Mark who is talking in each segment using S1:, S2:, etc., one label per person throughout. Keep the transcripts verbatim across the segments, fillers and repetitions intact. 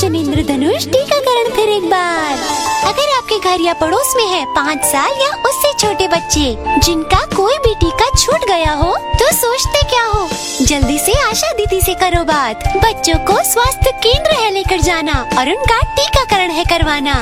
S1: Mission इंद्रधनुष टीकाकरण फिर एक बार। अगर आपके घर या पड़ोस में है पाँच साल या उससे छोटे बच्चे जिनका कोई भी टीका छूट गया हो, तो सोचते क्या हो, जल्दी से आशा दीदी से करो बात। बच्चों को स्वास्थ्य केंद्र है लेकर जाना और उनका टीकाकरण है करवाना।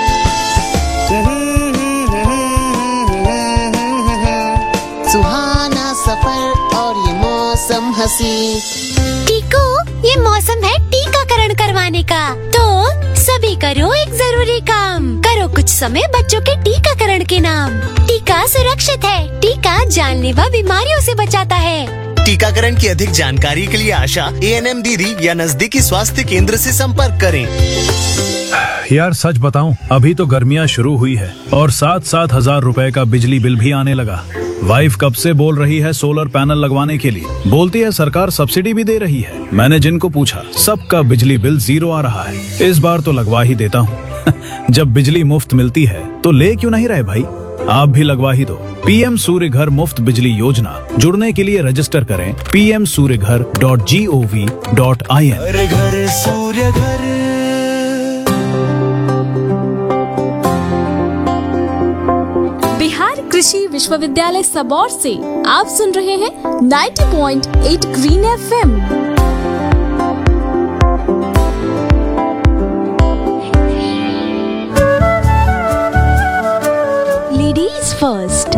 S2: सुहाना सफर और ये मौसम हंसी।
S1: टीको, ये मौसम है टीकाकरण करवाने का, तो सभी करो एक जरूरी काम। करो कुछ समय बच्चों के टीकाकरण के नाम। टीका सुरक्षित है, टीका जानलेवा बीमारियों से बचाता है।
S3: टीकाकरण की अधिक जानकारी के लिए आशा, ए एन एम दीदी या नजदीकी स्वास्थ्य केंद्र से संपर्क करें।
S4: यार सच बताऊं, अभी तो गर्मियां शुरू हुई है और सात सात हजार रुपए का बिजली बिल भी आने लगा। वाइफ कब से बोल रही है सोलर पैनल लगवाने के लिए, बोलती है सरकार सब्सिडी भी दे रही है। मैंने जिनको पूछा सबका बिजली बिल जीरो आ रहा है। इस बार तो लगवा ही देता हूँ। जब बिजली मुफ्त मिलती है तो ले क्यों नहीं रहे भाई, आप भी लगवा ही दो। पीएम सूर्य घर मुफ्त बिजली योजना, जुड़ने के लिए रजिस्टर करें पी एम सूर्य घर dot G O V dot I N.
S5: घर घर सूर्य घर।
S6: बिहार कृषि विश्वविद्यालय सबौर से आप सुन रहे हैं नब्बे पॉइंट आठ green FM.
S1: Ladies first.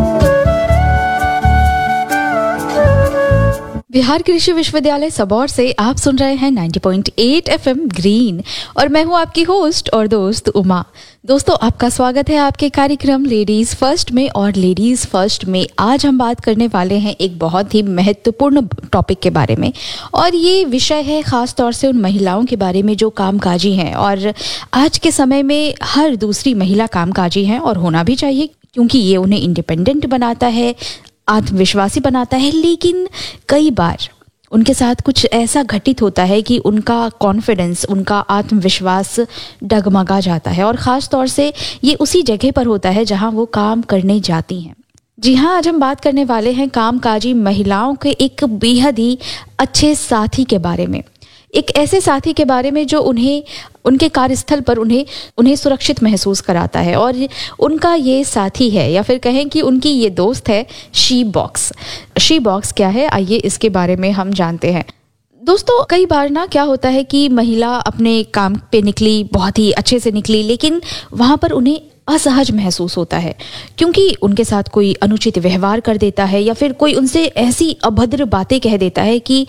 S7: Bihar कृषि विश्वविद्यालय सबौर से आप सुन रहे हैं नब्बे पॉइंट आठ एफएम ग्रीन और मैं हूं आपकी होस्ट और दोस्त उमा। दोस्तों, आपका स्वागत है आपके कार्यक्रम लेडीज फर्स्ट में। और लेडीज फर्स्ट में आज हम बात करने वाले हैं एक बहुत ही महत्वपूर्ण टॉपिक के बारे में, और ये विषय है खास तौर से उन महिलाओं के बारे में जो कामकाजी हैं। और आज के समय में हर दूसरी महिला कामकाजी है और होना भी चाहिए, क्योंकि ये उन्हें इंडिपेंडेंट बनाता है, आत्मविश्वासी बनाता है। लेकिन कई बार उनके साथ कुछ ऐसा घटित होता है कि उनका कॉन्फिडेंस, उनका आत्मविश्वास डगमगा जाता है, और ख़ास तौर से ये उसी जगह पर होता है जहां वो काम करने जाती हैं। जी हाँ, आज हम बात करने वाले हैं कामकाजी महिलाओं के एक बेहद ही अच्छे साथी के बारे में। एक ऐसे साथी के बारे में जो उन्हें उनके कार्यस्थल पर उन्हें उन्हें सुरक्षित महसूस कराता है, और उनका ये साथी है, या फिर कहें कि उनकी ये दोस्त है, शी बॉक्स। शी बॉक्स क्या है, आइए इसके बारे में हम जानते हैं। दोस्तों, कई बार ना क्या होता है कि महिला अपने काम पे निकली, बहुत ही अच्छे से निकली, लेकिन वहाँ पर उन्हें असहज महसूस होता है, क्योंकि उनके साथ कोई अनुचित व्यवहार कर देता है, या फिर कोई उनसे ऐसी अभद्र बातें कह देता है कि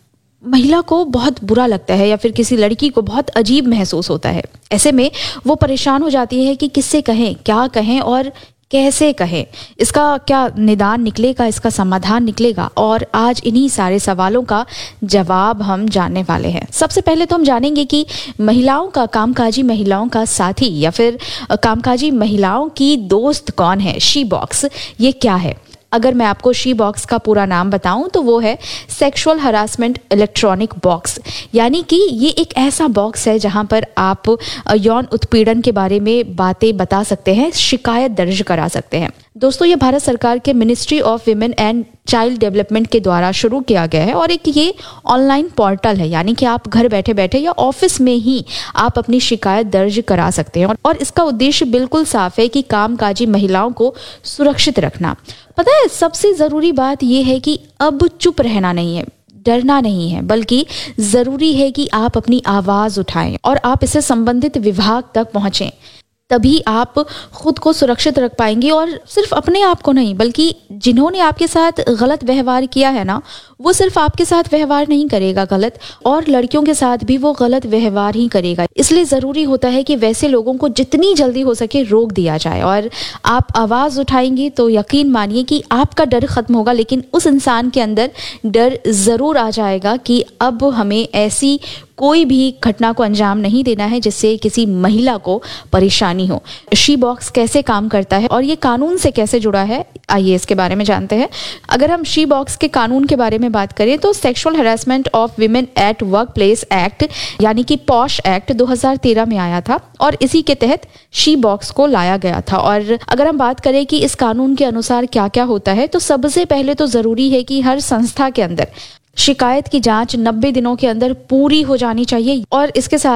S7: महिला को बहुत बुरा लगता है, या फिर किसी लड़की को बहुत अजीब महसूस होता है। ऐसे में वो परेशान हो जाती है कि किससे कहें, क्या कहें और कैसे कहें, इसका क्या निदान निकलेगा, इसका समाधान निकलेगा। और आज इन्हीं सारे सवालों का जवाब हम जानने वाले हैं। सबसे पहले तो हम जानेंगे कि महिलाओं का, कामकाजी महिलाओं का साथी या फिर कामकाजी महिलाओं की दोस्त कौन है, शी बॉक्स, ये क्या है। अगर मैं आपको शी बॉक्स का पूरा नाम बताऊं तो वो है सेक्सुअल हरासमेंट इलेक्ट्रॉनिक बॉक्स, यानी कि ये एक ऐसा बॉक्स है जहां पर आप यौन उत्पीड़न के बारे में बातें बता सकते हैं, शिकायत दर्ज करा सकते हैं। दोस्तों, ये भारत सरकार के ministry of women and child development के द्वारा शुरू किया गया है, और एक ये ऑनलाइन पोर्टल है, यानी कि आप घर बैठे बैठे या ऑफिस में ही आप अपनी शिकायत दर्ज करा सकते हैं। और इसका उद्देश्य बिल्कुल साफ है कि कामकाजी महिलाओं को सुरक्षित रखना। पता है, सबसे जरूरी बात यह है कि अब चुप रहना नहीं है, डरना नहीं है, बल्कि जरूरी है कि आप अपनी आवाज उठाएं और आप इसे संबंधित विभाग तक पहुंचें। तभी आप खुद को सुरक्षित रख पाएंगे, और सिर्फ अपने आप को नहीं, बल्कि जिन्होंने आपके साथ गलत व्यवहार किया है ना, वो सिर्फ आपके साथ व्यवहार नहीं करेगा गलत, और लड़कियों के साथ भी वो गलत व्यवहार ही करेगा। इसलिए ज़रूरी होता है कि वैसे लोगों को जितनी जल्दी हो सके रोक दिया जाए। और आप आवाज़ उठाएंगे तो यकीन मानिए कि आपका डर खत्म होगा, लेकिन उस इंसान के अंदर डर ज़रूर आ जाएगा कि अब हमें ऐसी कोई भी घटना को अंजाम नहीं देना है जिससे किसी महिला को परेशानी हो। शी बॉक्स कैसे काम करता है और ये कानून से कैसे जुड़ा है, आइए इसके बारे में जानते हैं। अगर हम शी बॉक्स के कानून के बारे में बात करें तो sexual harassment of women at work place act यानी कि पॉश एक्ट दो हज़ार तेरह में आया था, और इसी के तहत शी बॉक्स को लाया गया था। और अगर हम बात करें कि इस कानून के अनुसार क्या क्या होता है, तो सबसे पहले तो जरूरी है कि हर संस्था के अंदर शिकायत की जांच नब्बे दिनों के अंदर पूरी हो जानी चाहिए, और इसके साथ